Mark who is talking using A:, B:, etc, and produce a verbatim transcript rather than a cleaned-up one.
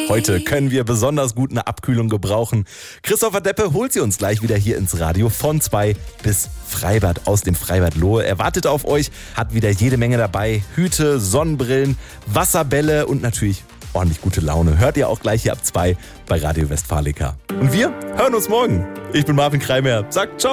A: Heute können wir besonders gut eine Abkühlung gebrauchen. Christopher Deppe holt sie uns gleich wieder hier ins Radio von zwei bis Freibad aus dem Freibad Lohe. Er wartet auf euch, hat wieder jede Menge dabei. Hüte, Sonnenbrillen, Wasserbälle und natürlich ordentlich gute Laune. Hört ihr auch gleich hier ab zwei bei Radio Westfalica. Und wir hören uns morgen. Ich bin Marvin Kreimer. Sagt ciao.